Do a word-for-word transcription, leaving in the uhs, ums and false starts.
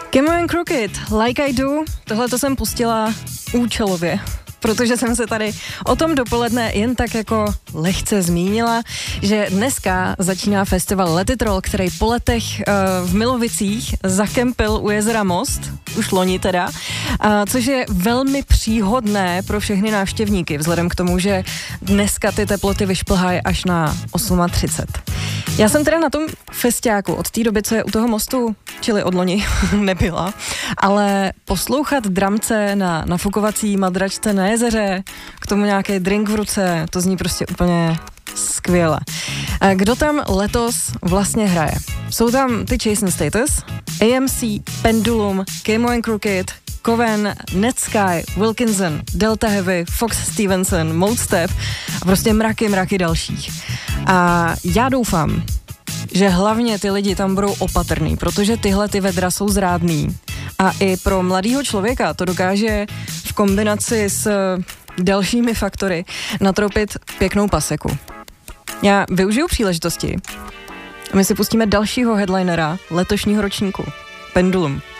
Camo and Crooked, Like I Do, tohle to jsem pustila účelově, protože jsem se tady o tom dopoledne jen tak jako lehce zmínila, že dneska začíná festival Let It Roll, který po letech uh, v Milovicích zakempil u jezera Most, už loni teda, uh, což je velmi příhodné pro všechny návštěvníky, vzhledem k tomu, že dneska ty teploty vyšplhají až na třicet osm. Já jsem teda na tom festiáku od té doby, co je u toho mostu, čili od loni, nebyla, ale poslouchat dramce na nafukovací madračce na jezeře, k tomu nějaký drink v ruce, to zní prostě úplně skvěle. Kdo tam letos vlastně hraje? Jsou tam ty Chase Status, A M C, Pendulum, Camo and Crooked, Coven, Netsky, Wilkinson, Delta Heavy, Fox Stevenson, Modestep a prostě mraky, mraky dalších. A já doufám, že hlavně ty lidi tam budou opatrný, protože tyhle ty vedra jsou zrádný. A i pro mladýho člověka to dokáže v kombinaci s dalšími faktory natropit pěknou paseku. Já využiju příležitosti a my si pustíme dalšího headlinera letošního ročníku. Pendulum.